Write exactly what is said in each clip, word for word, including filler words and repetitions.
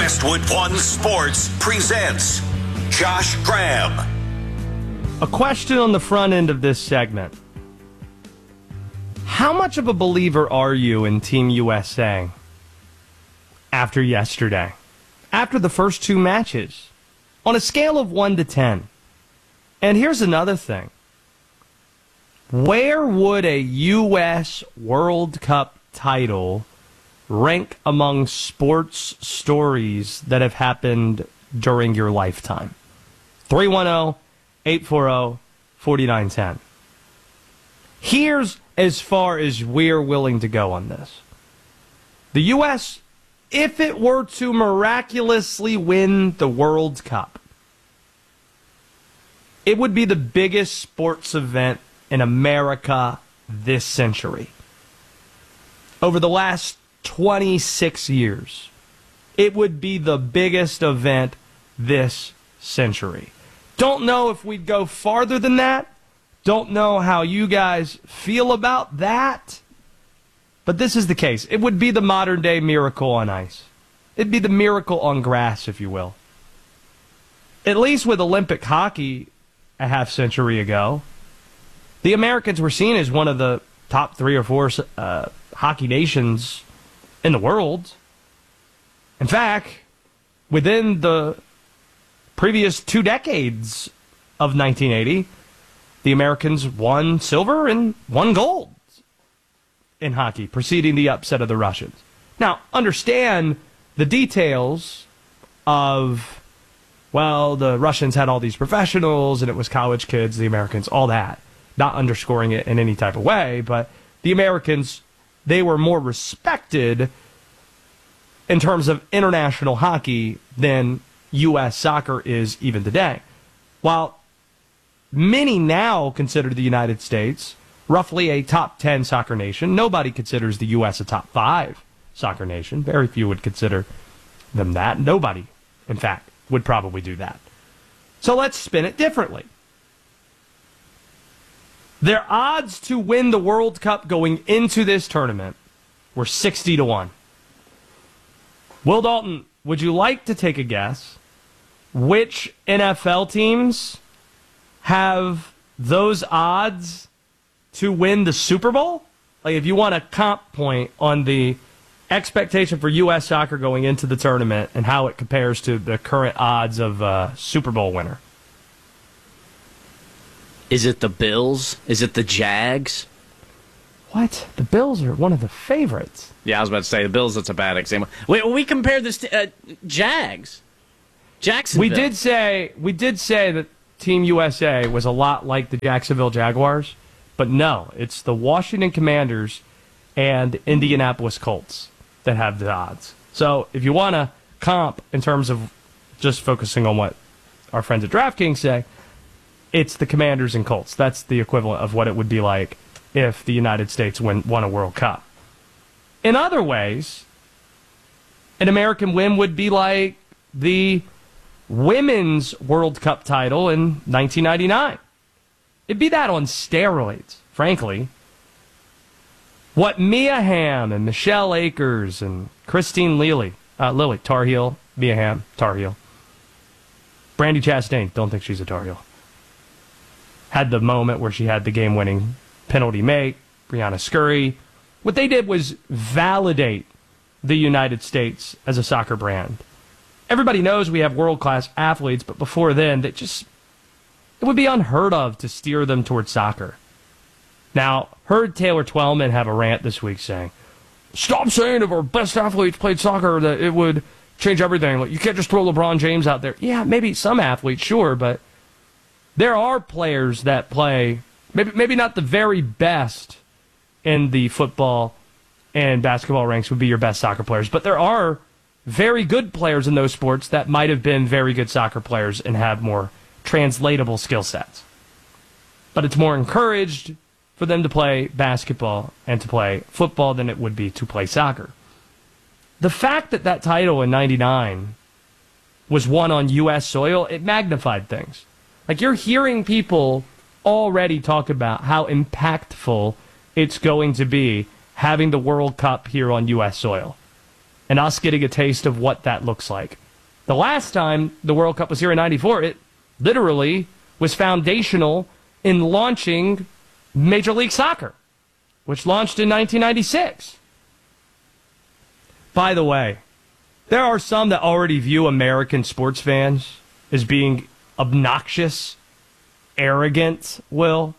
Westwood One Sports presents Josh Graham. A question on the front end of this segment. How much of a believer are you in Team U S A after yesterday? After the first two matches? On a scale of one to ten. And here's another thing. Where would a U S World Cup title rank among sports stories that have happened during your lifetime? three one zero, eight four zero, four nine one zero. Here's as far as we're willing to go on this. The U S, if it were to miraculously win the World Cup, it would be the biggest sports event in America this century. Over the last twenty-six years, it would be the biggest event this century. Don't know if we'd go farther than that. Don't know how you guys feel about that. But this is the case. It would be the modern day Miracle on Ice. It'd be the miracle on grass, if you will. At least with Olympic hockey a half century ago, the Americans were seen as one of the top three or four uh, hockey nations in the world. In fact, within the previous two decades of nineteen eighty, the Americans won silver and won gold in hockey, preceding the upset of the Russians. Now, understand the details of, well, the Russians had all these professionals and it was college kids, the Americans, all that. Not underscoring it in any type of way, but the Americans, they were more respected in terms of international hockey than U S soccer is even today. While many now consider the United States roughly a top ten soccer nation, nobody considers the U S a top five soccer nation. Very few would consider them that. Nobody, in fact, would probably do that. So let's spin it differently. Their odds to win the World Cup going into this tournament were sixty to one. Will Dalton, would you like to take a guess which N F L teams have those odds to win the Super Bowl? Like, if you want a comp point on the expectation for U S soccer going into the tournament and how it compares to the current odds of a Super Bowl winner. Is it the Bills? Is it the Jags? What? The Bills are one of the favorites. Yeah, I was about to say the Bills. That's a bad example. Wait, we compared this to uh, Jags. Jacksonville. We did say we did say that Team U S A was a lot like the Jacksonville Jaguars, but no, it's the Washington Commanders and Indianapolis Colts that have the odds. So if you want to comp in terms of just focusing on what our friends at DraftKings say, it's the Commanders and Colts. That's the equivalent of what it would be like if the United States win, won a World Cup. In other ways, an American win would be like the Women's World Cup title in nineteen ninety-nine. It'd be that on steroids, frankly. What Mia Hamm and Michelle Akers and Christine Lilly, uh, Lilly, Tar Heel, Mia Hamm, Tar Heel. Brandi Chastain, don't think she's a Tar Heel. Had the moment where she had the game-winning penalty make, Brianna Scurry. What they did was validate the United States as a soccer brand. Everybody knows we have world-class athletes, but before then, they just it would be unheard of to steer them towards soccer. Now, heard Taylor Twellman have a rant this week saying, stop saying if our best athletes played soccer that it would change everything. Like, you can't just throw LeBron James out there. Yeah, maybe some athletes, sure, but there are players that play, maybe maybe not the very best in the football and basketball ranks would be your best soccer players, but there are very good players in those sports that might have been very good soccer players and have more translatable skill sets. But it's more encouraged for them to play basketball and to play football than it would be to play soccer. The fact that that title in ninety-nine was won on U S soil, it magnified things. Like, you're hearing people already talk about how impactful it's going to be having the World Cup here on U S soil. and us getting a taste of what that looks like. The last time the World Cup was here in ninety-four, it literally was foundational in launching Major League Soccer, which launched in nineteen ninety-six. By the way, there are some that already view American sports fans as being obnoxious, arrogant, Will.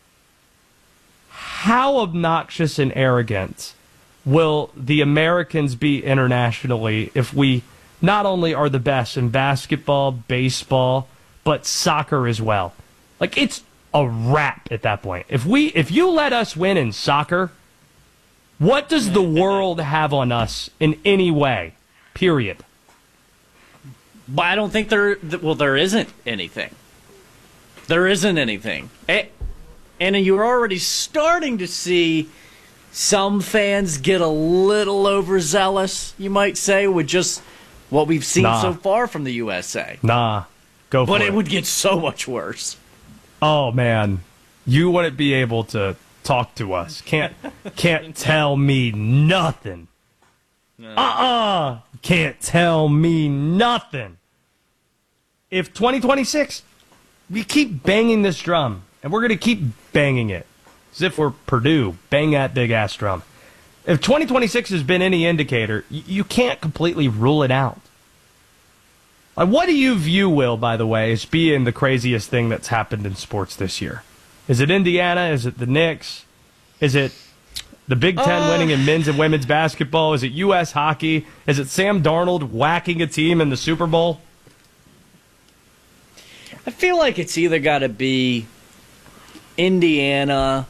How obnoxious and arrogant will the Americans be internationally if we not only are the best in basketball, baseball, but soccer as well? Like, it's a wrap at that point. If we, if you let us win in soccer, what does the world have on us in any way? Period. But I don't think there, well, there isn't anything. There isn't anything. And you're already starting to see some fans get a little overzealous, you might say, with just what we've seen Nah. so far from the U S A. Nah, go for But it. it would get so much worse. Oh, man. You wouldn't be able to talk to us. Can't can't tell me nothing. Uh-uh. Can't tell me nothing. If twenty twenty-six, we keep banging this drum, and we're going to keep banging it, as if we're Purdue, bang that big-ass drum. If twenty twenty-six has been any indicator, y- you can't completely rule it out. Like, what do you view, Will, by the way, as being the craziest thing that's happened in sports this year? Is it Indiana? Is it the Knicks? Is it the Big Ten Uh, winning in men's and women's basketball? Is it U S hockey? Is it Sam Darnold whacking a team in the Super Bowl? I feel like it's either got to be Indiana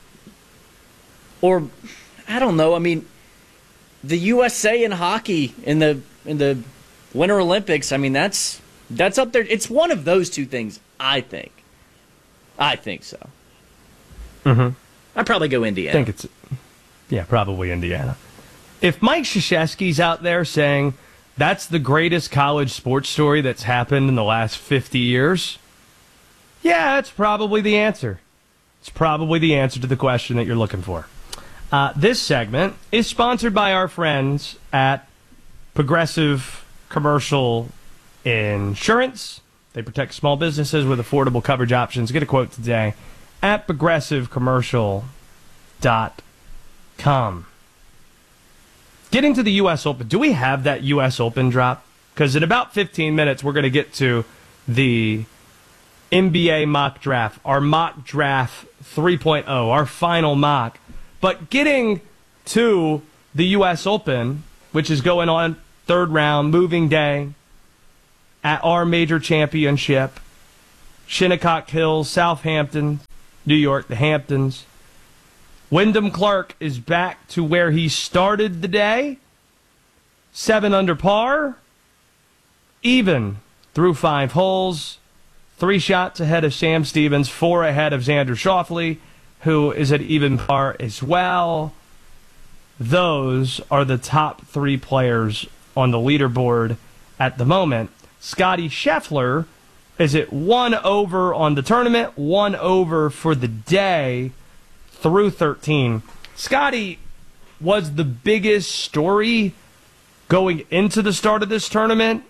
or, I don't know, I mean, the U S A in hockey in the in the Winter Olympics, I mean, that's that's up there. It's one of those two things, I think. I think so. Mm-hmm. I'd probably go I Indiana. think it's, yeah, probably Indiana. If Mike Krzyzewski's out there saying that's the greatest college sports story that's happened in the last fifty years, yeah, that's probably the answer. It's probably the answer to the question that you're looking for. Uh, this segment is sponsored by our friends at Progressive Commercial Insurance. They protect small businesses with affordable coverage options. Get a quote today at progressive commercial dot com. Getting to the U S Open, do we have that U S Open drop? Because in about fifteen minutes, we're going to get to the N B A mock draft, our mock draft three point oh, our final mock. But getting to the U S Open, which is going on third round, moving day, at our major championship, Shinnecock Hills, Southampton, New York, the Hamptons. Wyndham Clark is back to where he started the day. Seven under par. Even through five holes. Three shots ahead of Sam Stevens. Four ahead of Xander Schauffele, who is at even par as well. Those are the top three players on the leaderboard at the moment. Scotty Scheffler is at one over on the tournament, one over for the day through thirteen. Scotty was the biggest story going into the start of this tournament,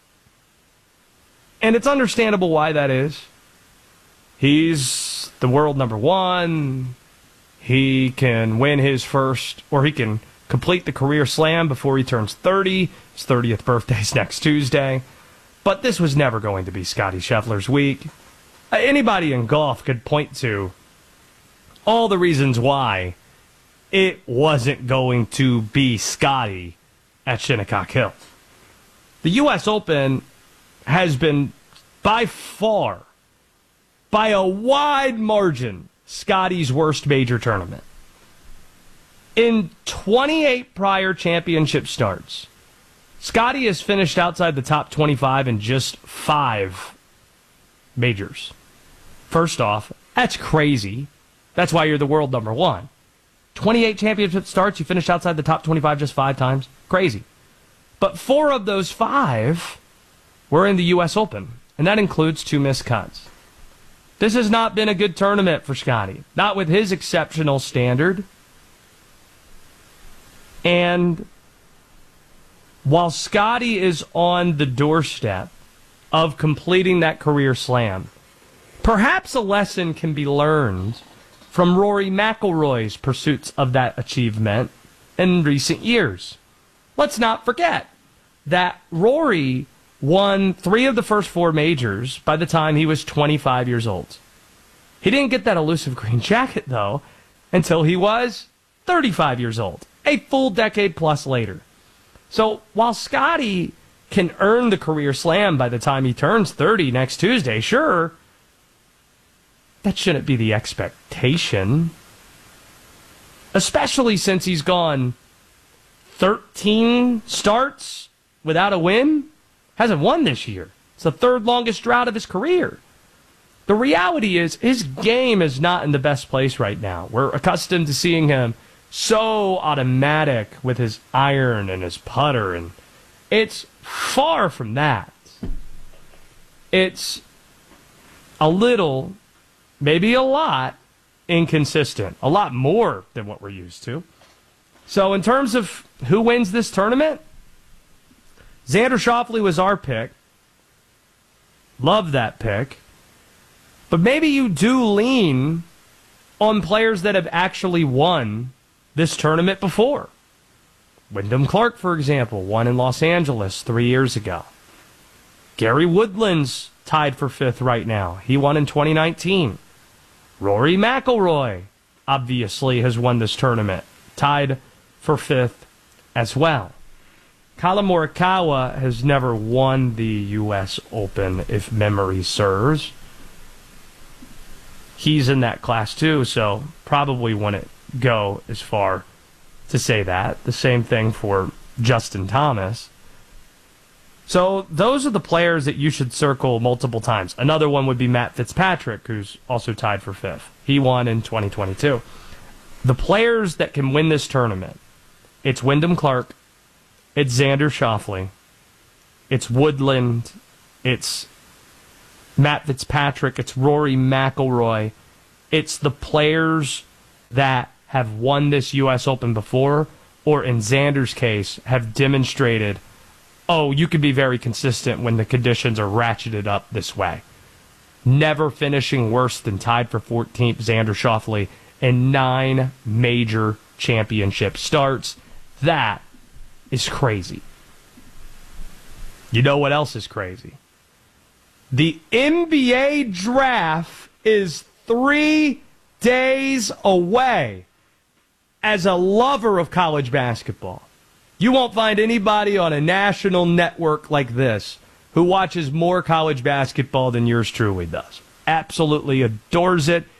and it's understandable why that is. He's the world number one. He can win his first, or he can complete the career slam before he turns thirty. His thirtieth birthday is next Tuesday. But this was never going to be Scotty Scheffler's week. Uh, Anybody in golf could point to all the reasons why it wasn't going to be Scotty at Shinnecock Hill. The U S Open has been by far, by a wide margin, Scotty's worst major tournament. In twenty-eight prior championship starts, Scotty has finished outside the top twenty-five in just five majors. First off, that's crazy. That's why you're the world number one. twenty-eight championship starts, you finished outside the top twenty-five just five times. Crazy. But four of those five were in the U S Open, and that includes two missed cuts. This has not been a good tournament for Scotty, not with his exceptional standard. And while Scotty is on the doorstep of completing that career slam, perhaps a lesson can be learned from Rory McIlroy's pursuits of that achievement in recent years. Let's not forget that Rory won three of the first four majors by the time he was twenty-five years old. He didn't get that elusive green jacket, though, until he was thirty-five years old, a full decade plus later. So while Scotty can earn the career slam by the time he turns thirty next Tuesday, sure, that shouldn't be the expectation. Especially since he's gone thirteen starts without a win. Hasn't won this year. It's the third longest drought of his career. The reality is his game is not in the best place right now. We're accustomed to seeing him so automatic with his iron and his putter, and it's far from that. It's a little, maybe a lot, inconsistent. A lot more than what we're used to. So in terms of who wins this tournament, Xander Schauffele was our pick. Love that pick. But maybe you do lean on players that have actually won this tournament before. Wyndham Clark, for example, won in Los Angeles three years ago. Gary Woodland's tied for fifth right now. He won in twenty nineteen. Rory McIlroy, obviously, has won this tournament. Tied for fifth as well. Collin Morikawa has never won the U S Open, if memory serves. He's in that class too, so probably wouldn't go as far to say that. The same thing for Justin Thomas. So those are the players that you should circle multiple times. Another one would be Matt Fitzpatrick, who's also tied for fifth. He won in twenty twenty-two. The players that can win this tournament, it's Wyndham Clark, it's Xander Schauffele, it's Woodland, it's Matt Fitzpatrick, it's Rory McIlroy. It's the players that have won this U S Open before, or in Xander's case, have demonstrated, oh, you can be very consistent when the conditions are ratcheted up this way. Never finishing worse than tied for fourteenth, Xander Schauffele, in nine major championship starts. That is crazy. You know what else is crazy? The N B A draft is three days away. As a lover of college basketball, you won't find anybody on a national network like this who watches more college basketball than yours truly does. Absolutely adores it.